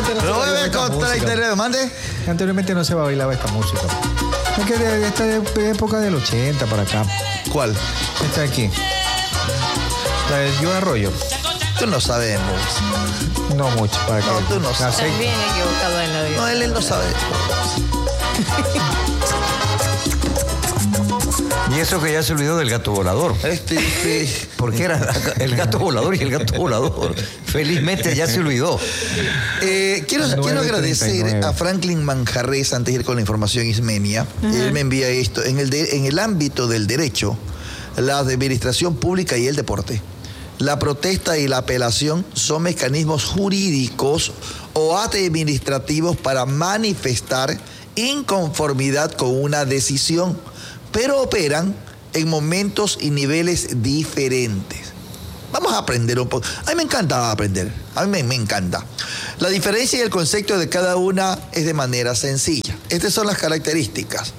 no se bailaba esta música. ¿Mande? Anteriormente no se bailaba esta música. Es que de esta época del 80 para acá. ¿Cuál? Esta de aquí. La de Yo Arroyo. Tú no sabemos. No mucho, para No, que tú no la sabes. sé. También equivocado en la vida. No, él no sabe. Y eso que ya se olvidó del gato volador. Porque era el gato volador y el gato volador. Felizmente ya se olvidó. Quiero agradecer a Franklin Manjarres, antes de ir con la información ismenia. Él me envía esto. En el ámbito del derecho, la administración pública y el deporte, la protesta y la apelación son mecanismos jurídicos o administrativos para manifestar inconformidad con una decisión, pero operan en momentos y niveles diferentes. Vamos a aprender un poco. A mí me encanta aprender. A mí me encanta. La diferencia y el concepto de cada una es de manera sencilla. Estas son las características.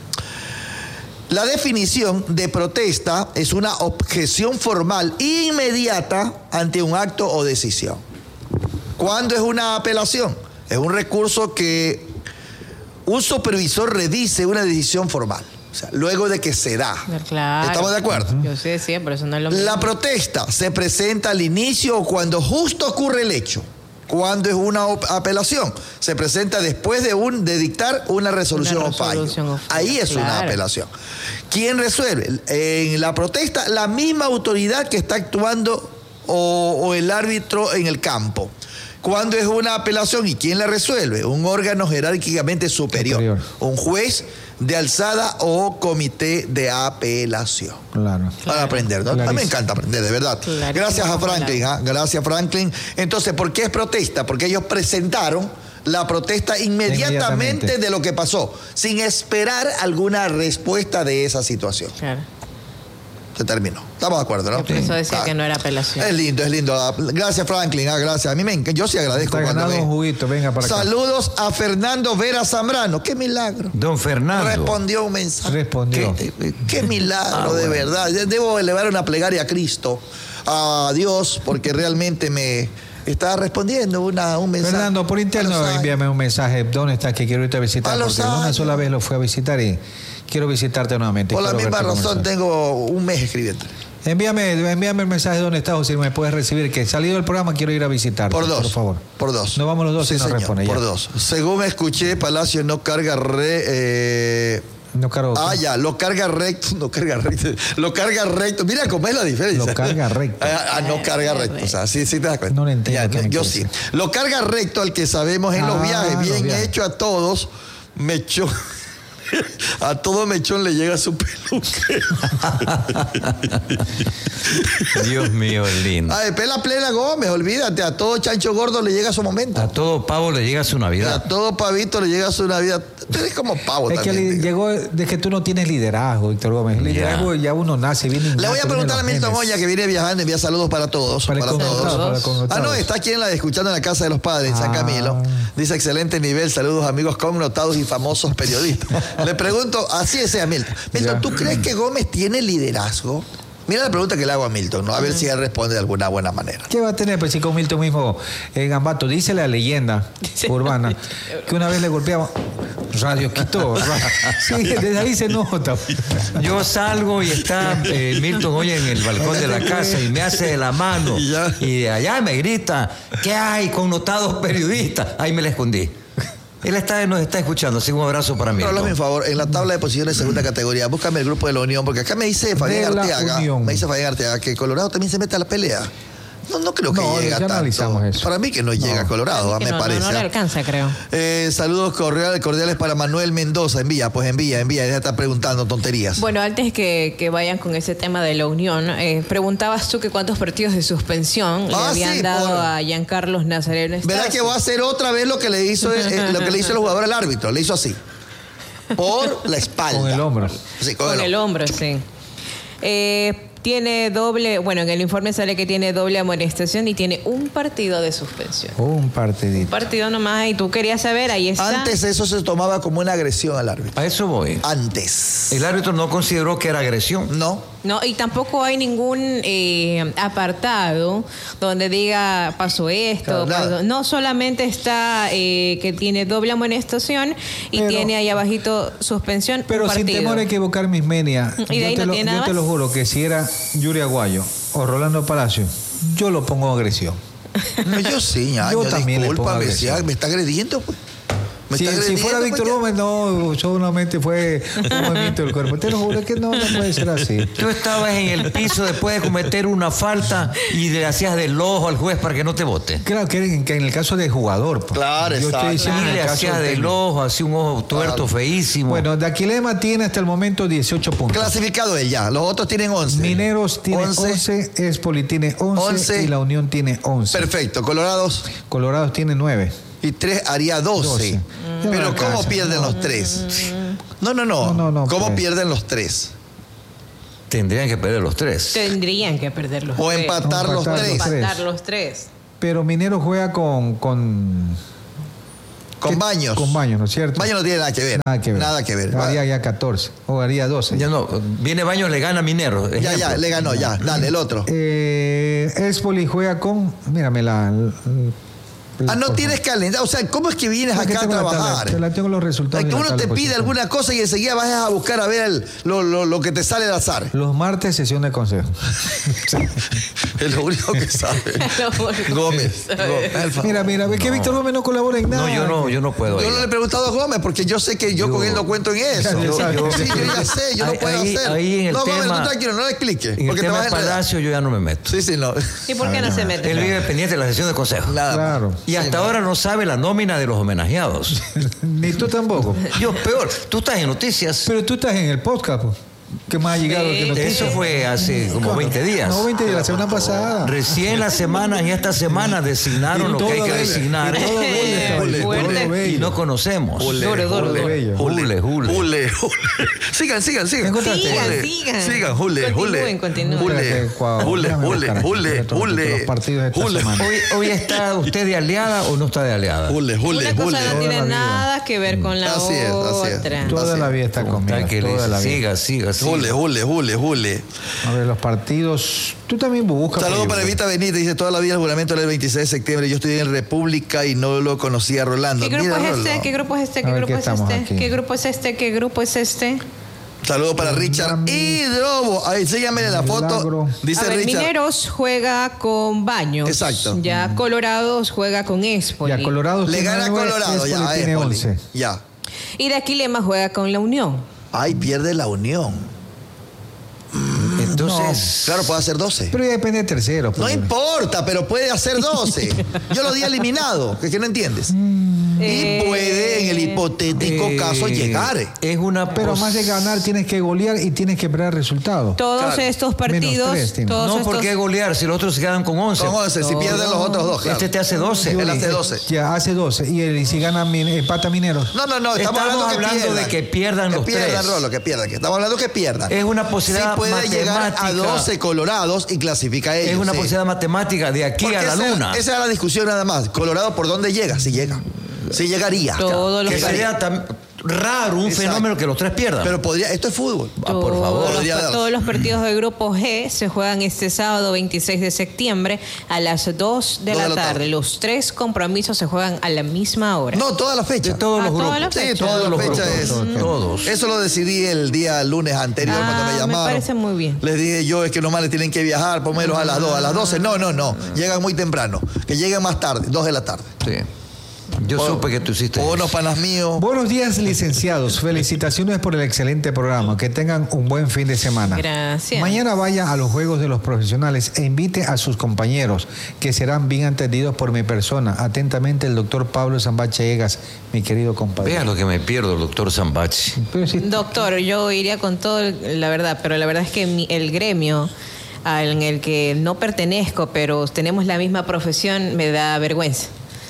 La definición de protesta es una objeción formal inmediata ante un acto o decisión. ¿Cuándo es una apelación? Es un recurso que un supervisor revise una decisión formal. O sea, luego de que se da. Claro. ¿Estamos de acuerdo? Yo sé, siempre, eso no es lo mismo. La protesta se presenta al inicio o cuando justo ocurre el hecho. Cuando es una apelación, se presenta después de dictar una resolución o fallo. Ahí es una apelación. ¿Quién resuelve? En la protesta, la misma autoridad que está actuando o el árbitro en el campo. ¿Cuándo es una apelación y quién la resuelve? Un órgano jerárquicamente superior. Un juez de alzada o comité de apelación. Claro. Para aprender, ¿no? A mí me encanta aprender, de verdad. Gracias a Franklin, Gracias, Franklin. Entonces, ¿por qué es protesta? Porque ellos presentaron la protesta inmediatamente de lo que pasó, sin esperar alguna respuesta de esa situación. Claro. Se terminó. Estamos de acuerdo, ¿no? Por eso decía que no era apelación. Es lindo, es lindo. Gracias, Franklin. Gracias. A mí yo sí agradezco. Está ganando un juguito, venga para acá. Saludos a Fernando Vera Zambrano. ¡Qué milagro! Don Fernando. Respondió un mensaje. Respondió. ¡Qué milagro, de verdad! Debo elevar una plegaria a Cristo, a Dios, porque realmente me está respondiendo un mensaje. Fernando, por interno envíame un mensaje. ¿Dónde estás? Que quiero irte a visitar. Porque una sola vez lo fui a visitar y quiero visitarte nuevamente. Por la misma razón tengo un mes escribiendo. Envíame el mensaje dónde estás o si me puedes recibir, que salido del programa quiero ir a visitarte. Por dos. Por favor. Por dos. Nos vamos los dos sí, y nos señor, responde. Por dos. Según escuché, Palacio no carga no cargo. Lo carga recto. No carga recto. Lo carga recto. Mira cómo es la diferencia. Lo carga recto. No carga recto. O sea, sí te das cuenta. No lo entiendo. Yo sí. Lo carga recto al que sabemos en los viajes. Bien hecho a todos. Mechón. A todo mechón le llega su peluque. Dios mío, lindo. Ay, pela plena Gómez, olvídate. A todo chancho gordo le llega su momento. A todo pavo le llega su Navidad. A todo pavito le llega su Navidad. Tú eres como pavo es también. Es que llegó de que tú no tienes liderazgo, Víctor Gómez. Liderazgo ya uno nace, viene. Le voy a preguntar a Milton Oña, que viene viajando, envía saludos para todos. Para todos. No, está aquí escuchando en la Casa de los Padres, en San Camilo. Dice, excelente nivel, saludos amigos connotados y famosos periodistas. Le pregunto, así es, Milton. Milton, ¿tú crees que Gómez tiene liderazgo? Mira la pregunta que le hago a Milton, ¿no? A ver si él responde de alguna buena manera. ¿Qué va a tener? Pues si con Milton mismo, Gambato, dice la leyenda urbana que una vez le golpeaba Radio Quito. Sí, desde ahí se nota. Yo salgo y está Milton hoy en el balcón de la casa y me hace de la mano. Y de allá me grita, ¿qué hay? Connotados periodistas. Ahí me la escondí. Él nos está escuchando, así que un abrazo para mí. Pero hazme un favor, en la tabla de posiciones de segunda categoría, búscame el grupo de la Unión, porque acá me dice Fabián Arteaga, que Colorado también se mete a la pelea. No creo que llegue ya tanto. Analizamos eso. Para mí que no llega a Colorado, me parece. No le alcanza, creo. Saludos cordiales para Manuel Mendoza. Envía, ya está preguntando tonterías. Bueno, antes que vayan con ese tema de la Unión, preguntabas tú que cuántos partidos de suspensión le habían dado a Giancarlos Nazareno. ¿Verdad que va a hacer otra vez lo que le hizo el jugador al árbitro? Le hizo así. Por la espalda. Con el hombro. Sí, con el hombro, sí. Tiene doble, bueno, en el informe sale que tiene doble amonestación y tiene un partido de suspensión. Un partidito. Un partido nomás, y tú querías saber, ahí está. Antes eso se tomaba como una agresión al árbitro. A eso voy. Antes. ¿El árbitro no consideró que era agresión? No. No, y tampoco hay ningún apartado donde diga pasó esto. Claro, no solamente está que tiene doble amonestación y tiene ahí abajito suspensión. Pero sin temor a equivocar mis menias, yo te lo juro que si era Yuri Aguayo o Rolando Palacio, yo lo pongo agresión. No, yo sí, yo también disculpa, me está agrediendo, pues. Si fuera Víctor Gómez, no, solamente fue un movimiento del cuerpo. Te lo juro que no puede ser así. Tú estabas en el piso después de cometer una falta y le hacías del ojo al juez para que no te vote. Claro, que en el caso de jugador. Pues. Claro, yo estoy diciendo le hacías del ojo, hacía un ojo tuerto feísimo. Bueno, Daquilema tiene hasta el momento 18 puntos. Clasificado él ya, los otros tienen 11. Mineros tiene 11, Espoli tiene 11 y la Unión tiene 11. Perfecto, Colorados tiene 9. Y 3 haría 12. Pero ¿cómo pierden los 3? No. ¿Cómo pierden los 3? Tendrían que perder los 3. Tendrían que perder los 3. O empatar los 3. Empatar los 3. Pero Minero juega con Baños. Con Baños, ¿no es cierto? Baños no tiene nada que ver. Nada que ver. Haría ya 14 o haría 12. Ya no, viene Baños, le gana Minero. Ya, le ganó, ya. Dale, el otro. Espoli juega con... Mírame no tienes calendario. O sea, ¿cómo es que vienes acá a trabajar? Te la tengo los resultados. Es que uno te pide alguna cosa y enseguida vas a buscar a ver lo que te sale al azar. Los martes, sesión de consejo. Es lo único que sabe. Gómez. Mira, es que Víctor Gómez no colabora en nada. No, yo no puedo. Yo no le he preguntado a Gómez porque yo sé que yo con él no cuento en eso. Yo ya sé, yo no puedo hacer. Gómez, tú tranquilo, no le expliques. En el tema de Palacio yo ya no me meto. Sí, no. ¿Y por qué no se mete? Él vive pendiente de la sesión de consejo. Claro. Y hasta ahora no sabe la nómina de los homenajeados. Ni tú tampoco. Yo peor, tú estás en noticias. Pero tú estás en el podcast, pues. ¿Qué más ha llegado que noticias? Eso fue hace como 20 días. No, 20 días, la semana pasada. Recién la semana, en esta semana designaron lo que hay que designar. Y no conocemos. Hule. Sigan. Hoy está usted de aliada o no está de aliada. Una cosa no tiene nada que ver con la otra. Toda la vida está conmigo. Siga. Jule. A ver, los partidos. Tú también buscas. Saludos para Evita Benítez. Dice: toda la vida el juramento del 26 de septiembre. Yo estoy en República y no lo conocía a Rolando. ¿Qué grupo es este? ¿Qué grupo es este? Saludos para Richard Hidrobo. Ahí síganme la foto. Dice a ver, Richard. Mineros juega con Baños. Exacto. Ya Colorados juega con Espoli. Ya Colorados le gana a Colorado. Ya tiene 11. Ya. Y Daquilema juega con la Unión. Ay, pierde la Unión. Entonces, claro, puede hacer 12. Pero ya depende de tercero. No importa, pero puede hacer 12. Yo lo di eliminado, que no entiendes. Y puede, en el hipotético caso, llegar. Es una pero más de ganar, tienes que golear y tienes que esperar resultados. Todos estos partidos. ¿Por qué golear si los otros se quedan con 11? Con 11, si pierden los otros dos. Claro. Este te hace 12. Él hace 12. Ya, hace 12. Y si gana, empata Mineros. No. Estamos hablando de que pierdan los 3. Que pierdan. Estamos hablando que pierdan. Es una posibilidad puede llegar a 12 Colorados y clasifica a ellos. Es una posibilidad matemática de aquí a la luna. Esa era la discusión nada más. Colorado, ¿por dónde llega? Si llega. Si llegaría. Que sería raro un fenómeno que los 3 pierdan. Pero podría, esto es fútbol. Por favor. Todos los partidos del grupo G se juegan este sábado 26 de septiembre a las 2 de la tarde. Los 3 compromisos se juegan a la misma hora. No, toda la fecha. De todos los grupos. Sí, todas las fechas. Todos. Eso lo decidí el día lunes anterior cuando me llamaron. Me parece muy bien. Les dije yo, es que nomás le tienen que viajar, ponmelos a las 2. A las 12, no. Llegan muy temprano. Que lleguen más tarde, 2 de la tarde. Sí. Yo supe que tú hiciste. Buenos panas míos. Buenos días, licenciados. Felicitaciones por el excelente programa. Que tengan un buen fin de semana. Gracias. Mañana vaya a los Juegos de los Profesionales e invite a sus compañeros, que serán bien atendidos por mi persona. Atentamente, el doctor Pablo Zambache Egas, mi querido compadre. Vea lo que me pierdo, doctor Zambache. Doctor, yo iría con todo, la verdad, pero la verdad es que el gremio en el que no pertenezco, pero tenemos la misma profesión, me da vergüenza.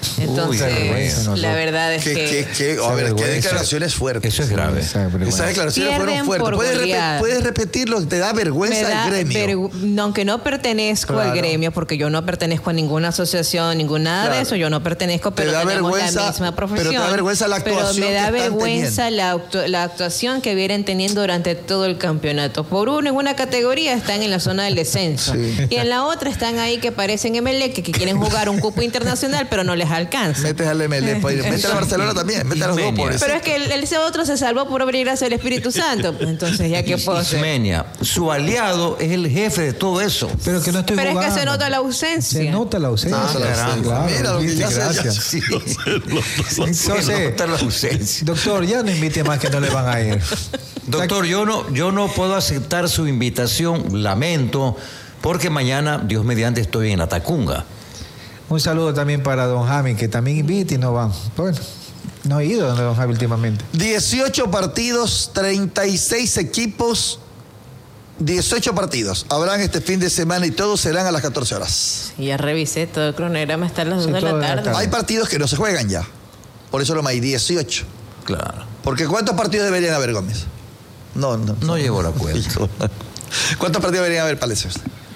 Entonces, la verdad es que... A ver, qué declaraciones fuertes. Eso es grave. Esas declaraciones fueron fuertes. ¿Puedes repetirlo? ¿Te da vergüenza el gremio? Aunque no pertenezco al gremio, porque yo no pertenezco a ninguna asociación, nada de eso, yo no pertenezco, pero tenemos la misma profesión. Pero te da vergüenza la actuación. Pero me da vergüenza la actuación que vienen teniendo durante todo el campeonato. Por uno, en una categoría están en la zona del descenso. Y en la otra están ahí que parecen MLE, que quieren jugar un cupo internacional, pero no les alcanza. Metes al MLE, mete a Barcelona también, mete a los dos por eso. Pero es que ese otro se salvó por obra y gracia del Espíritu Santo. Entonces, ¿ya qué puedo hacer? Ismenia, su aliado es el jefe de todo eso. Pero que no estoy jugando. Es que se nota la ausencia. Se nota la ausencia. Claro. Mira lo que ya gracias. se... Entonces, nota la ausencia. Doctor, ya no invite más que no le van a ir. Doctor, yo no puedo aceptar su invitación, lamento, porque mañana, Dios mediante, estoy en la Tacunga. Un saludo también para don Javi, que también invita y no van. Bueno, no he ido donde don Javi últimamente. 18 partidos, 36 equipos, 18 partidos. Habrán este fin de semana y todos serán a las 14 horas. Ya revisé, todo el cronograma está a las 2 de la tarde. Hay partidos que no se juegan ya. Por eso lo hay 18. Claro. Porque ¿cuántos partidos deberían haber, Gómez? No llevo la cuenta. ¿Cuántos partidos deberían haber, Palacios?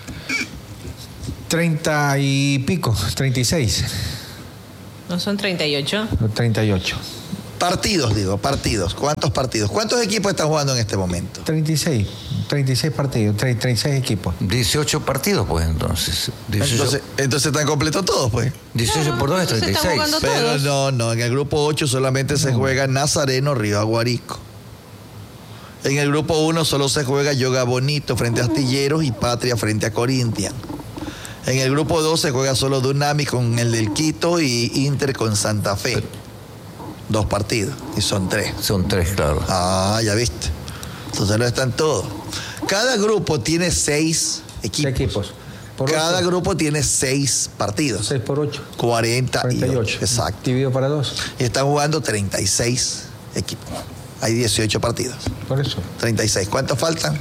30 y pico, 36. ¿No son 38? 38. Partidos. ¿Cuántos partidos? ¿Cuántos equipos están jugando en este momento? 36 partidos, 36 equipos. 18 partidos, pues, entonces. 18. Entonces están completos todos, pues. 18 por 2 es 36. Pero no, en el grupo 8 solamente se juega Nazareno, Río Aguarico. En el grupo 1 solo se juega Yoga Bonito frente a Astilleros y Patria frente a Corinthians. En el grupo 2 se juega solo Dunami con el del Quito y Inter con Santa Fe. 2 partidos, y son 3. Son 3, claro. Ya viste. Entonces no están todos. Cada grupo tiene 6 equipos. Cada grupo tiene 6 partidos. 6 por 8. 48. Exacto. Dividido para 2. Y están jugando 36 equipos. Hay 18 partidos. Por eso. 36. ¿Cuántos faltan?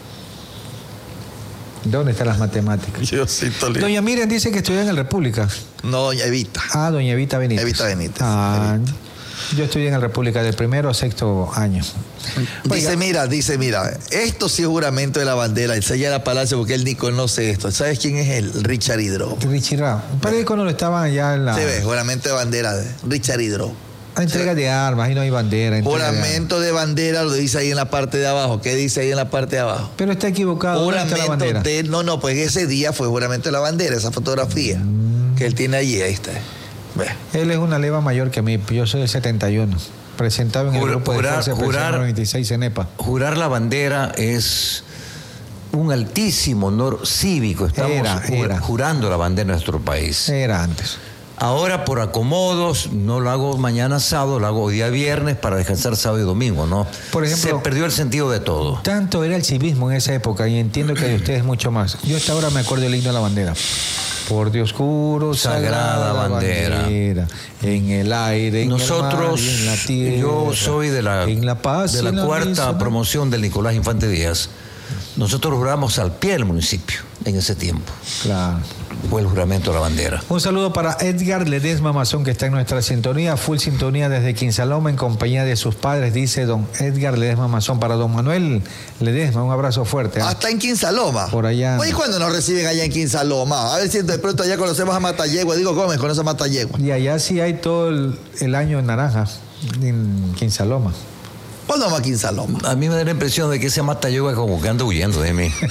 ¿Dónde están las matemáticas? Doña Miriam dice que estudia en el República. No, doña Evita. Doña Evita Benítez. Evita Benítez. Yo estudié en el República del 1º a 6º año. Dice, mira, esto sí es juramento de la bandera. Enseña a Palacio porque él ni conoce esto. ¿Sabes quién es él? Richard Hidro. Richard Hidro. Parece que cuando lo estaban allá en la... Se ve, juramento de bandera de Richard Hidro. Entrega de armas, ahí no hay bandera. Juramento de bandera lo dice ahí en la parte de abajo. ¿Qué dice ahí en la parte de abajo? Pero está equivocado. Juramento de... No, pues ese día fue juramento de la bandera, esa fotografía que él tiene allí, ahí está. Ve. Él es una leva mayor que a mí, yo soy del 71. Presentado en el grupo de Fuerza 96 en EPA. Jurar la bandera es un altísimo honor cívico. Estamos jurando la bandera de nuestro país. Era antes. Ahora por acomodos, no lo hago mañana sábado, lo hago hoy día viernes para descansar sábado y domingo, ¿no? Por ejemplo, se perdió el sentido de todo. Tanto era el civismo en esa época y entiendo que de ustedes mucho más. Yo hasta ahora me acuerdo del himno de la bandera. Por Dios juro, sagrada bandera, en el aire, en nosotros, el mar y en la tierra. Yo soy de la paz, de la cuarta promoción del Nicolás Infante Díaz. Nosotros juramos al pie del municipio en ese tiempo. Claro. Fue el juramento de la bandera. Un saludo para Edgar Ledesma Mazón, que está en nuestra sintonía, full sintonía desde Quinsaloma, en compañía de sus padres, dice don Edgar Ledesma Mazón. Para don Manuel Ledesma, un abrazo fuerte. Hasta en Quinsaloma. Por allá. Oye, ¿cuándo nos reciben allá en Quinsaloma? A ver si de pronto allá conocemos a Matayegua. Digo, Gómez, conoce a Matayegua. Y allá sí hay todo el año en naranja, en Quinsaloma. ¿Cuándo vamos a Quinsaloma? A mí me da la impresión de que ese Matayegua como que anda huyendo de mí.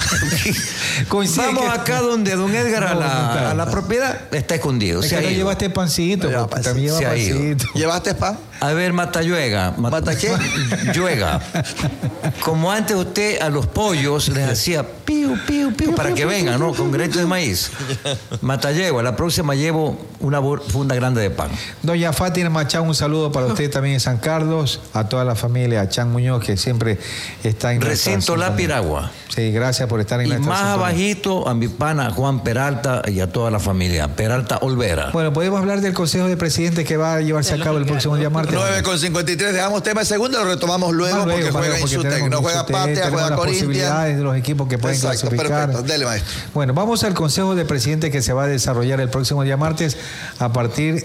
Vamos acá donde don Edgar a la propiedad está escondido. Es que no llevaste pancito. También lleva pancito. ¿Llevaste pan? A ver, Matayuega. ¿Mata qué? Yuega. Como antes usted a los pollos les hacía piu, piu, piu, para que vengan, ¿no? Con granitos de maíz. Matayegua, la próxima llevo una funda grande de pan. Doña Fátima Machado, un saludo para usted también en San Carlos, a toda la familia Chan Muñoz, que siempre está en Recinto La Piragua. Sí, gracias por estar en y nuestra más sintonía. abajito a mi pana Juan Peralta y a toda la familia. Peralta Olvera. Bueno, podemos hablar del Consejo de Presidentes que va a llevarse a cabo el próximo día martes. 9:53, dejamos tema de segundo, lo retomamos luego porque juega Insutec. No juega Patria, juega Corinthians. Posibilidades de los equipos que pueden clasificar. Perfecto, dele, maestro. Bueno, vamos al Consejo de Presidentes que se va a desarrollar el próximo día martes a partir...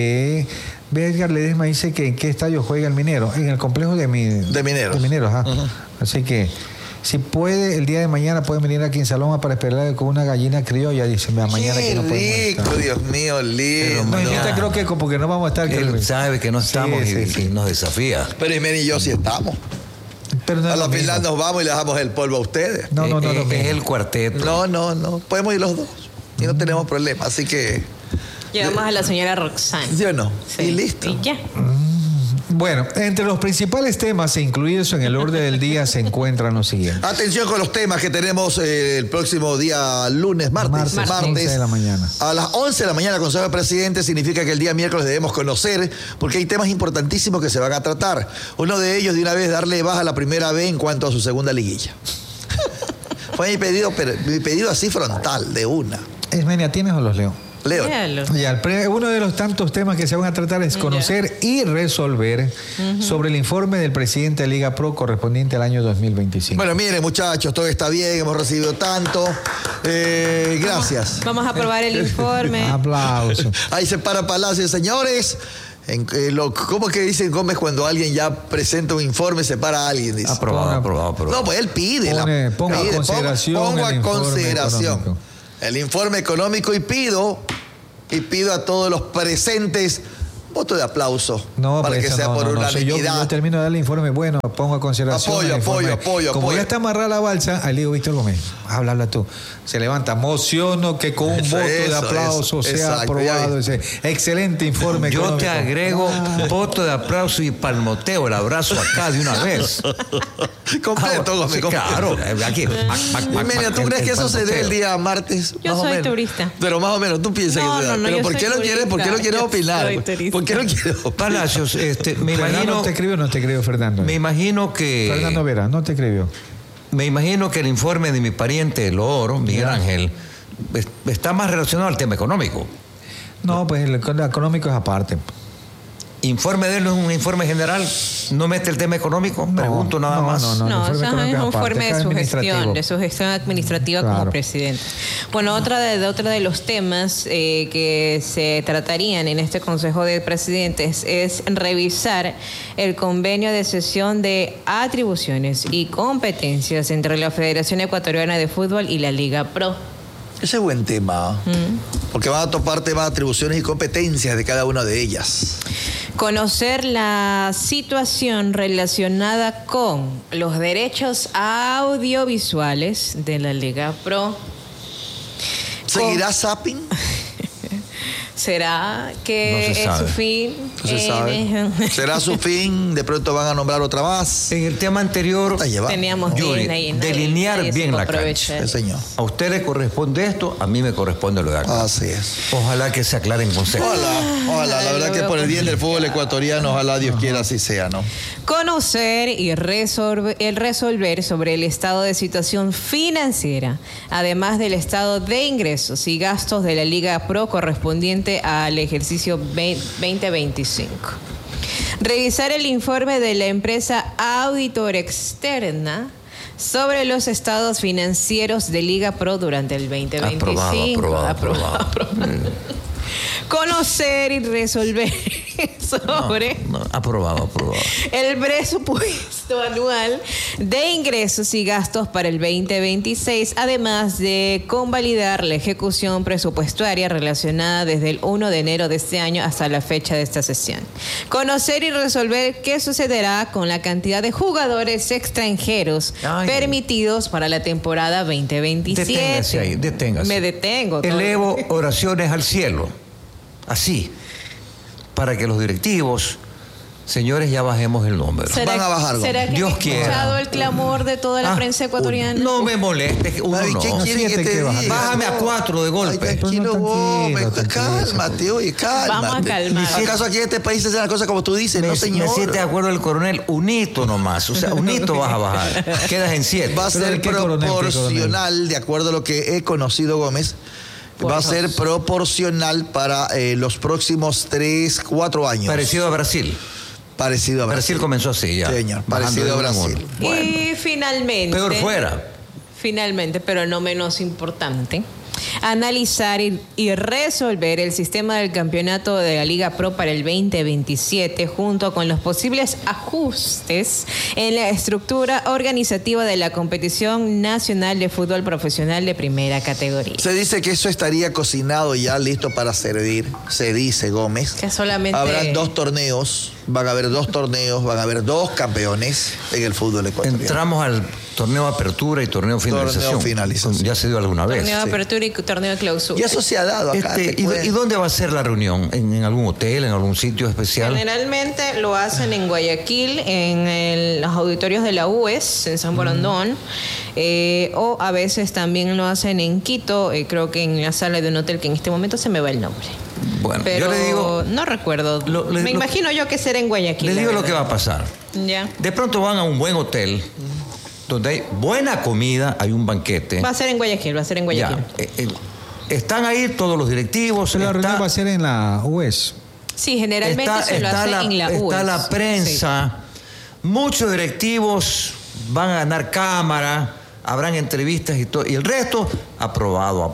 Edgar Ledesma dice que en qué estadio juega el Minero, en el complejo de Mineros. De Mineros, ajá. Así que si puede, el día de mañana pueden venir aquí en Saloma para esperar con una gallina criolla. Dice, mañana que no podemos estar. Dios mío, lindo. No, yo te creo que porque no vamos a estar. Él sabe que no estamos y nos desafía. Pero Ismeni y yo sí estamos. Pero no a la final nos vamos y le dejamos el polvo a ustedes. No, es el cuarteto. No. Podemos ir los dos. Y no tenemos problema. Así que... Llevamos a la señora Roxanne. ¿Sí o no? Sí. Y listo. Y ya. Bueno, entre los principales temas incluidos en el orden del día se encuentran los siguientes. Atención con los temas que tenemos el próximo día martes. 11 de la mañana. A las 11 de la mañana, Consejo de Presidentes, significa que el día miércoles debemos conocer, porque hay temas importantísimos que se van a tratar. Uno de ellos, de una vez, darle baja a la primera B en cuanto a su segunda liguilla. Fue mi pedido así frontal, de una. Esmenia, ¿tienes o los leo? Leo. Ya, uno de los tantos temas que se van a tratar es conocer y resolver sobre el informe del presidente de Liga Pro correspondiente al año 2025. Bueno, miren, muchachos, todo está bien, hemos recibido tanto. Gracias. Vamos a aprobar el informe. Aplausos. Ahí se para Palacio, señores. ¿Cómo es que dicen Gómez cuando alguien ya presenta un informe, se para a alguien? Dice. Aprobado. No, pues él pide. Pongo a consideración. Pongo a consideración el informe económico y pido a todos los presentes voto de aplauso para que sea por unanimidad. Yo termino de dar el informe, bueno, pongo a consideración. Apoyo. Como ya está amarrada la balsa, ahí le digo, Víctor Gómez, habla tú. Se levanta, mociono que con un voto de aplauso sea aprobado ese excelente informe Yo económico. te agrego voto de aplauso y palmoteo, el abrazo acá de una vez. Completo, Gómez. Claro, aquí. Mira, ¿tú crees que eso se dé el día martes? Yo soy turista. Pero más o menos, tú piensas que se da. Pero ¿por qué no quieres opinar? ¿Por qué no quieres opinar? Palacios, me imagino... ¿No te escribió o no te escribió Fernando? Me imagino que... Fernando Vera, ¿no te escribió? Me imagino que el informe de mi pariente, el Oro, Miguel Ángel, está más relacionado al tema económico. No, pues el económico es aparte. ¿Informe de él no es un informe general? ¿No mete el tema económico? Pregunto nada más. No, eso es un informe de su gestión administrativa como presidente. Bueno, otra de los temas que se tratarían en este Consejo de Presidentes es revisar el convenio de cesión de atribuciones y competencias entre la Federación Ecuatoriana de Fútbol y la Liga Pro. Ese es buen tema, porque van a topar temas de atribuciones y competencias de cada una de ellas. Conocer la situación relacionada con los derechos audiovisuales de la Liga Pro. ¿Seguirá Zapping? ¿Será que es su fin? No se sabe. ¿Será su fin? ¿De pronto van a nombrar otra más? En el tema anterior teníamos delinear bien la cancha. Sí, señor. A usted le corresponde esto, a mí me corresponde lo de acá. Así es. Ojalá que se aclaren conceptos. Ojalá. La verdad que por el bien del fútbol ecuatoriano, ojalá Dios quiera así sea, ¿no? Conocer y resolver sobre el estado de situación financiera, además del estado de ingresos y gastos de la Liga Pro correspondiente al ejercicio 2025. Revisar el informe de la empresa auditora externa sobre los estados financieros de Liga Pro durante el 2025. Aprobado. Conocer y resolver sobre aprobado el presupuesto anual de ingresos y gastos para el 2026, además de convalidar la ejecución presupuestaria relacionada desde el 1 de enero de este año hasta la fecha de esta sesión. Conocer y resolver qué sucederá con la cantidad de jugadores extranjeros permitidos para la temporada 2027. Deténgase ahí, deténgase. Me detengo. Elevo oraciones al cielo. Así, para que los directivos Señores, ya bajemos el número. Van a bajar. ¿Será que Dios han escuchado quiera. el clamor de toda la prensa ecuatoriana? No me molestes. Uno Ay, no. ¿qué quiere que te diga? Bájame a 4 de golpe. Ay, tranquilo, Gómez, cálmate, oye, cálmate. Vamos a calmar. ¿Acaso aquí en este país se hacen las cosas como tú dices? No, Me señor. siete de acuerdo el coronel, un hito nomás. O sea, un hito vas a bajar. Quedas en 7. Va a Pero ser ¿qué coronel, qué proporcional, de acuerdo a lo que he conocido, Gómez. Va a ser proporcional para los próximos 3, 4 años. Parecido a Brasil. Parecido a Brasil. Brasil comenzó así ya. Señor, bajando parecido a de Brasil. uno. Bueno, Y finalmente... peor fuera. Finalmente, pero no menos importante, analizar y resolver el sistema del campeonato de la Liga Pro para el 2027 junto con los posibles ajustes en la estructura organizativa de la competición nacional de fútbol profesional de primera categoría. Se dice que eso estaría cocinado ya, listo para servir. Se dice, Gómez. Que solamente... Habrán 2 torneos, van a haber 2 torneos, van a haber 2 campeones en el fútbol ecuatoriano. Entramos al torneo apertura y torneo finalización. Finalización. Ya se dio alguna vez. Torneo de sí. apertura y torneo de clausura. Y eso se ha dado acá. ¿Y dónde va a ser la reunión? ¿En algún hotel? ¿En algún sitio especial? Generalmente lo hacen en Guayaquil, en los auditorios de la UES, en San Borondón, o a veces también lo hacen en Quito, creo que en la sala de un hotel que en este momento se me va el nombre. Bueno, Pero yo le digo, no recuerdo. Me imagino yo que será en Guayaquil. le la digo lo verdad. que va a pasar. Ya. De pronto van a un buen hotel donde hay buena comida, hay un banquete. Va a ser en Guayaquil, va a ser en Guayaquil. Ya, están ahí todos los directivos. Pero la está- reunión va a ser en la UES. Sí, generalmente se lo hace en la UES. Está la prensa, muchos directivos van a ganar cámara, habrán entrevistas y todo, y el resto, aprobado.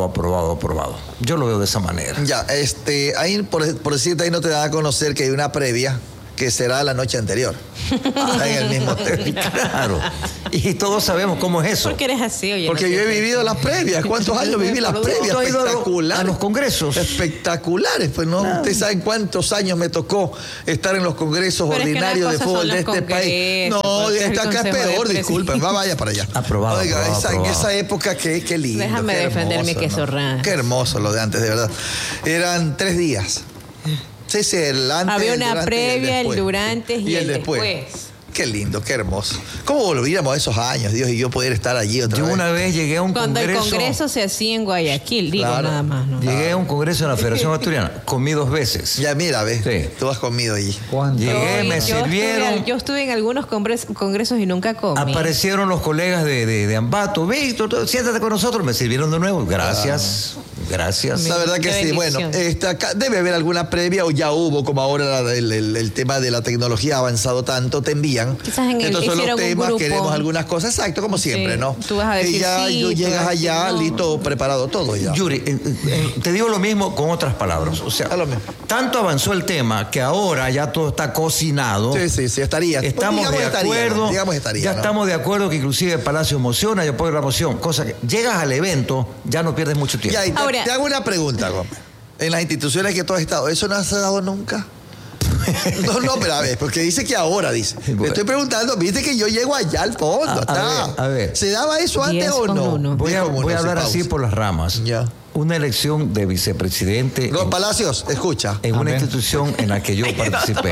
Yo lo veo de esa manera. Ya, ahí por decirte, ahí no te da a conocer que hay una previa que será la noche anterior. En el mismo hotel. Claro. Y todos sabemos cómo es eso. ¿Por qué eres así? Oye, Porque no yo he sé. vivido las previas. ¿Cuántos años viví las previas? ¿Tú has ido Espectaculares. a los congresos? Espectaculares. Pues no, ustedes saben cuántos años me tocó estar en los congresos Pero es que ordinarios una de cosa fútbol son de los este país. congresos, No, porque el está acá es Consejo de peor, Presidentes. disculpen. Vaya para allá. Aprobado, Oiga, aprobado. en esa época, qué lindo. Déjame qué defender mi hermoso, queso rana. Qué hermoso lo de antes, de verdad. Eran 3 días. Sí, el antes, Había el una durante y el previa, el después. durante y el después. Qué lindo, qué hermoso. ¿Cómo volviéramos a esos años, Dios, y yo poder estar allí otra Yo vez? una vez llegué a un Cuando congreso. el congreso se hacía en Guayaquil, digo Claro. nada más, ¿no? Llegué a un congreso en la Federación Asturiana. Comí 2 veces. Ya, mira, ves, Sí. tú has comido allí. ¿Cuánto? Llegué, me sirvieron. Yo estuve en algunos congresos y nunca comí. Aparecieron los colegas de Ambato. Víctor, siéntate con nosotros. Me sirvieron de nuevo. Gracias. Gracias. La verdad que Qué sí. Bueno, bendición. acá debe haber alguna previa o ya hubo, como ahora el tema de la tecnología ha avanzado tanto, te envían. Quizás en el- Entonces son hicieron los un temas, grupo. queremos algunas cosas, exacto, como siempre, Sí. ¿no? Tú vas a decir y ya sí, tú tú llegas vas a decir allá, no. listo, preparado todo ya. Yuri, te digo lo mismo con otras palabras. O sea, Es lo mismo. tanto avanzó el tema que ahora ya todo está cocinado. Sí, estaría. Estamos Digamos de estaría, acuerdo. ¿no? Digamos estaría, ya ¿no? estamos de acuerdo que inclusive el Palacio emociona, yo apoyo la moción. Cosa que llegas al evento, ya no pierdes mucho tiempo. Ya, y Ahora- te hago una pregunta, Gómez. En las instituciones que tú has estado, ¿eso no se ha dado nunca? No, pero a ver, porque dice que ahora, dice. Bueno. Me estoy preguntando, viste que yo llego allá al fondo. A ver. ¿Se daba eso antes 10 o con no? uno. Voy a 10 con uno, hablar sin así pausa. por las ramas. Ya. Una elección de vicepresidente Los Palacios, escucha. en una Amén. institución en la que yo participé.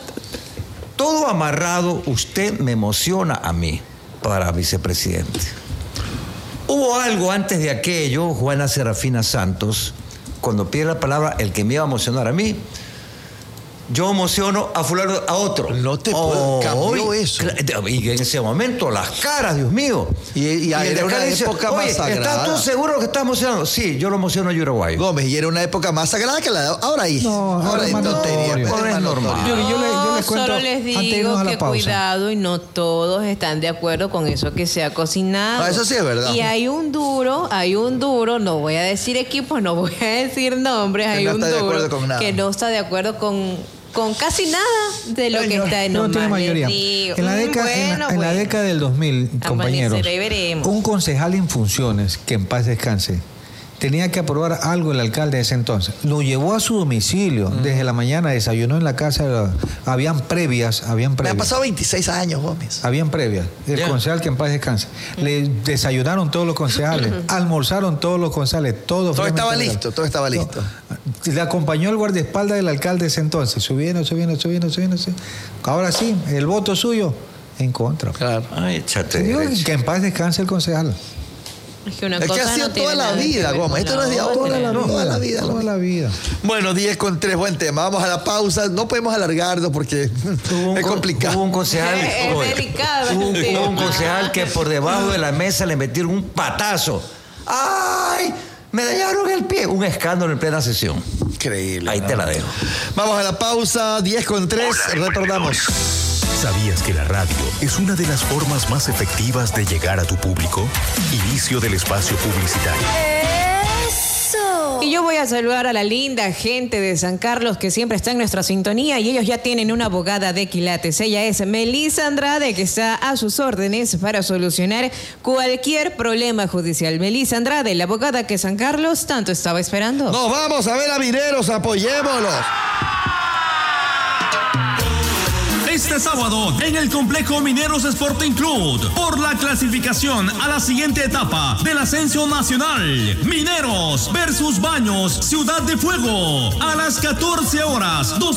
Todo amarrado, usted me emociona a mí para vicepresidente. Hubo algo antes de aquello, Juana Serafina Santos, cuando pide la palabra, el que me iba a emocionar a mí, yo emociono a fulano, a otro. No te puedo, cambió eso. Y en ese momento, las caras, Dios mío. Y el de era acá una dice, época "Oye, más sagrada. ¿estás tú seguro que estás emocionado? Sí, yo lo emociono a Uruguay. Gómez, y era una época más sagrada que la de ahora ahí. No, ahora es más notorio. Ahora es normal. Yo No, les cuento solo les antes de irnos digo a la que pausa. cuidado y no todos están de acuerdo con eso que se ha cocinado. Ah, eso sí es verdad. Y hay un duro, no voy a decir equipos, no voy a decir nombres, Que hay no un está de duro acuerdo con nada. que no está de acuerdo con casi nada de lo que está en No tiene nomás les mayoría. digo. En la década del 2000, compañeros, Amanecerá y veremos. un concejal en funciones, que en paz descanse, tenía que aprobar algo el alcalde de ese entonces. Lo llevó a su domicilio. Desde la mañana desayunó en la casa. Habían previas. Me han pasado 26 años, Gómez. Habían previas. El Ya. concejal que en paz descanse. Le desayunaron todos los concejales. Almorzaron todos los concejales. Todo Todo estaba fríamente listo, todo estaba listo. le acompañó el guardaespaldas del alcalde ese entonces, subiendo. Ahora sí, el voto suyo en contra. Claro. Ay, échate. Que en paz descanse el concejal. Es que una Es que cosa ha sido no tiene toda la nada que vida, ver Goma. con Esto no es de ahora. Toda la vida. Bueno, 10:03, buen tema. Vamos a la pausa. No podemos alargarnos porque es complicado. Hubo un concejal. Es delicado. Hubo un concejal que por debajo de la mesa le metieron un patazo. ¡Ay! Me dañaron el pie. Un escándalo en plena sesión. Increíble. Ahí te la dejo. Vamos a la pausa. 10:03. Retornamos. ¿Sabías que la radio es una de las formas más efectivas de llegar a tu público? Inicio del espacio publicitario. Y yo voy a saludar a la linda gente de San Carlos que siempre está en nuestra sintonía y ellos ya tienen una abogada de quilates. Ella es Melissa Andrade, que está a sus órdenes para solucionar cualquier problema judicial. Melissa Andrade, la abogada que San Carlos tanto estaba esperando. Nos vamos a ver a Mineros, apoyémoslos. Este sábado en el complejo Mineros Sporting Club por la clasificación a la siguiente etapa del ascenso nacional. Mineros versus Baños Ciudad de Fuego a las 14 horas.